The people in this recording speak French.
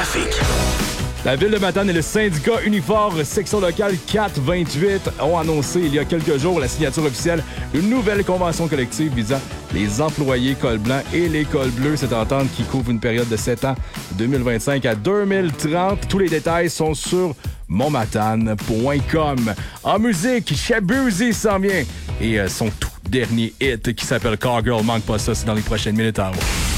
trafic. La ville de Matane et le syndicat Unifor, section locale 428, ont annoncé il y a quelques jours la signature officielle d'une nouvelle convention collective visant les employés col blanc et les cols bleus. Cette entente qui couvre une période de 7 ans, 2025 à 2030. Tous les détails sont sur montmatane.com. En musique, Shabuzi s'en vient et son tout dernier hit qui s'appelle Cowgirl. Manque pas ça, c'est dans les prochaines minutes à voir.